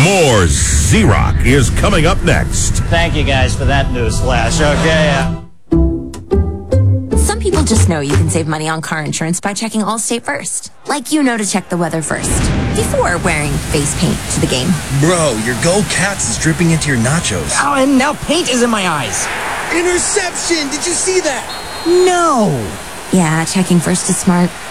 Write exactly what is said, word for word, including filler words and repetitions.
More Z-Rock is coming up next. Thank you guys for that news flash. Okay. Uh... Some people just know you can save money on car insurance by checking Allstate first. Like you know to check the weather first, before wearing face paint to the game. Bro, your Go Cats is dripping into your nachos. Oh, and now paint is in my eyes. Interception! Did you see that? No. Yeah, checking first is smart.